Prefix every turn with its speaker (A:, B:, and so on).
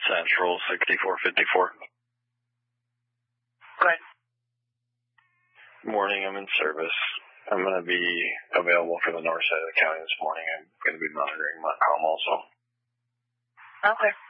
A: Central 6454.
B: Go ahead.
A: Morning, I'm in service. I'm going to be available for the north side of the county this morning. I'm going to be monitoring Montcalm also.
B: Okay.